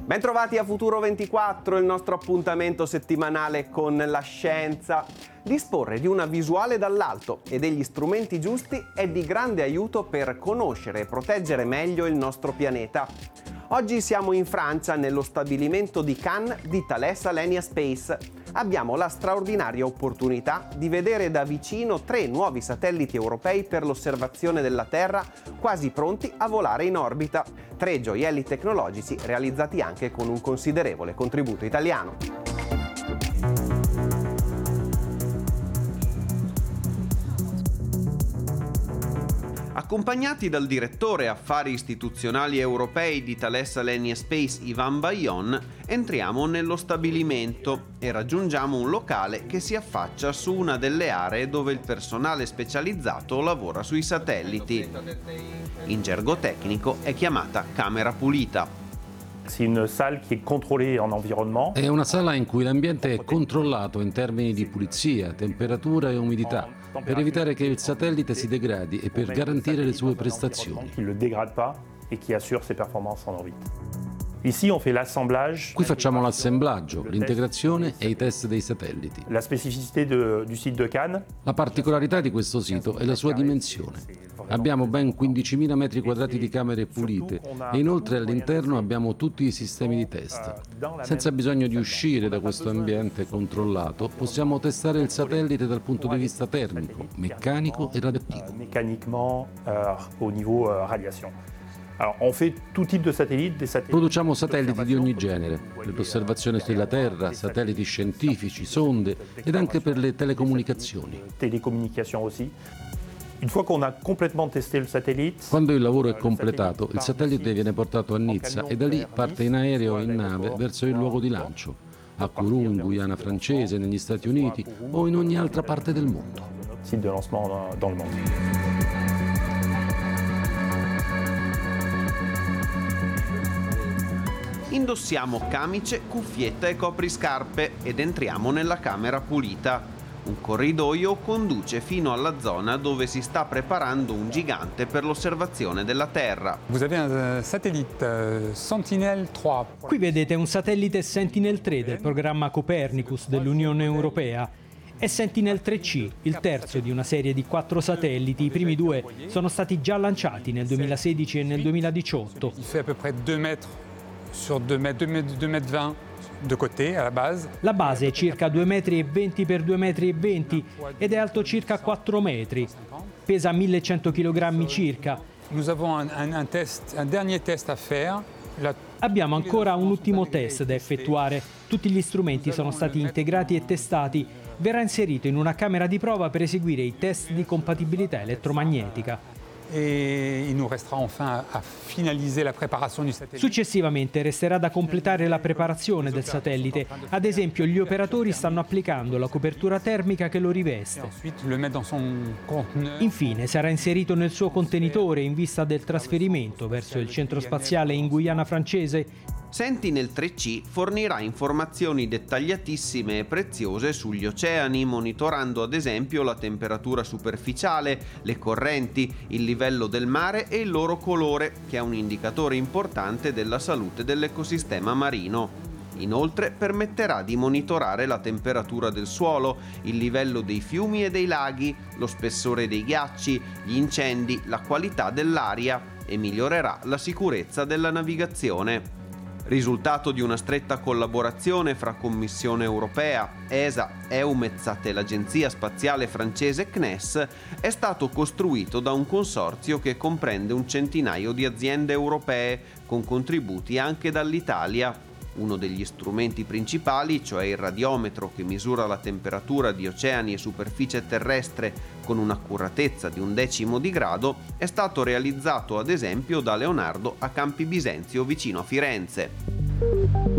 Bentrovati a Futuro 24, il nostro appuntamento settimanale con la scienza. Disporre di una visuale dall'alto e degli strumenti giusti è di grande aiuto per conoscere e proteggere meglio il nostro pianeta. Oggi siamo in Francia, nello stabilimento di Cannes di Thales Alenia Space. Abbiamo la straordinaria opportunità di vedere da vicino 3 nuovi satelliti europei per l'osservazione della Terra, quasi pronti a volare in orbita. 3 gioielli tecnologici realizzati anche con un considerevole contributo italiano. Accompagnati dal direttore affari istituzionali europei di Thales Alenia Space, Yvan Baillon, entriamo nello stabilimento e raggiungiamo un locale che si affaccia su una delle aree dove il personale specializzato lavora sui satelliti. In gergo tecnico è chiamata camera pulita. È una sala in cui l'ambiente è controllato in termini di pulizia, temperatura e umidità, per evitare che il satellite si degradi e per garantire le sue prestazioni. Qui facciamo l'assemblaggio, l'integrazione e i test dei satelliti. La particolarità di questo sito è la sua dimensione. Abbiamo ben 15.000 metri quadrati di camere pulite e inoltre all'interno abbiamo tutti i sistemi di test. Senza bisogno di uscire da questo ambiente controllato, possiamo testare il satellite dal punto di vista termico, meccanico e radioattivo. Produciamo satelliti di ogni genere, per l'osservazione della Terra, satelliti scientifici, sonde ed anche per le telecomunicazioni. Quando il lavoro è completato, il satellite viene portato a Nizza e da lì parte in aereo o in nave verso il luogo di lancio, a Kourou, in Guyana francese, negli Stati Uniti o in ogni altra parte del mondo. Indossiamo camice, cuffietta e copriscarpe ed entriamo nella camera pulita. Un corridoio conduce fino alla zona dove si sta preparando un gigante per l'osservazione della Terra. Qui vedete un satellite Sentinel-3 del programma Copernicus dell'Unione Europea e Sentinel-3C, il terzo di una serie di 4 satelliti. I primi 2 sono stati già lanciati nel 2016 e nel 2018. La base è circa 2,20 metri per 2,20 metri ed è alto circa 4 metri. Pesa 1100 kg circa. Abbiamo ancora un ultimo test da effettuare. Tutti gli strumenti sono stati integrati e testati. Verrà inserito in una camera di prova per eseguire i test di compatibilità elettromagnetica. Successivamente resterà da completare la preparazione del satellite. Ad esempio, gli operatori stanno applicando la copertura termica che lo riveste. Infine sarà inserito nel suo contenitore in vista del trasferimento verso il centro spaziale in Guyana francese. Sentinel-3C fornirà informazioni dettagliatissime e preziose sugli oceani, monitorando ad esempio la temperatura superficiale, le correnti, il livello del mare e il loro colore, che è un indicatore importante della salute dell'ecosistema marino. Inoltre permetterà di monitorare la temperatura del suolo, il livello dei fiumi e dei laghi, lo spessore dei ghiacci, gli incendi, la qualità dell'aria e migliorerà la sicurezza della navigazione. Risultato di una stretta collaborazione fra Commissione Europea, ESA, EUMETSAT e l'Agenzia Spaziale francese CNES, è stato costruito da un consorzio che comprende un centinaio di aziende europee, con contributi anche dall'Italia. Uno degli strumenti principali, cioè il radiometro che misura la temperatura di oceani e superficie terrestre con un'accuratezza di 1/10 di grado, è stato realizzato ad esempio da Leonardo a Campi Bisenzio vicino a Firenze.